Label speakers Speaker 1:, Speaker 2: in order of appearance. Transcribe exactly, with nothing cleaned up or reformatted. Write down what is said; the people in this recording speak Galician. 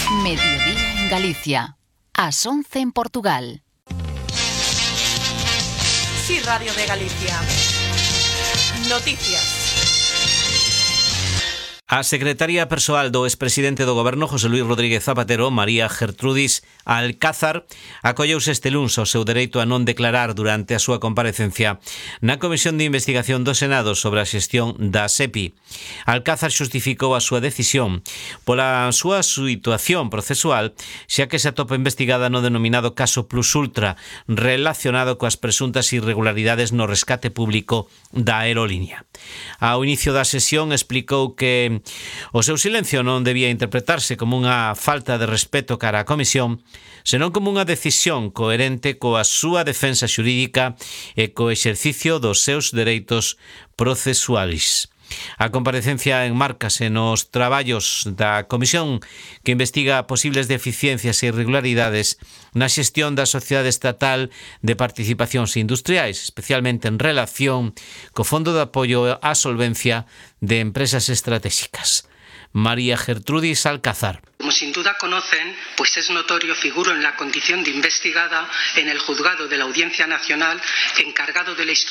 Speaker 1: Mediodía en Galicia. Ás once en Portugal.
Speaker 2: Sí, Radio de Galicia. Noticias.
Speaker 3: A secretaria persoal do expresidente do Goberno, José Luís Rodríguez Zapatero, María Gertrudis Alcázar, acolleuse este luns ao seu dereito a non declarar durante a súa comparecencia na Comisión de Investigación do Senado sobre a xestión da SEPI. Alcázar xustificou a súa decisión pola súa situación procesual, xa que se atopa investigada no denominado caso Plus Ultra, relacionado coas presuntas irregularidades no rescate público da aerolínea. Ao inicio da sesión explicou que o seu silencio non debía interpretarse como unha falta de respeto cara á comisión, senón como unha decisión coherente coa súa defensa xurídica e co exercicio dos seus dereitos procesuais. A comparecencia enmárcase nos traballos da comisión que investiga posibles deficiencias e irregularidades na xestión da Sociedade Estatal de Participacións Industriais, especialmente en relación co Fondo de Apoio á Solvencia de Empresas Estratégicas. María Gertrudis Alcázar.
Speaker 4: Como sin duda conocen, pues es notorio, figuro en la condición de investigada en el juzgado de la Audiencia Nacional encargado de la instrucción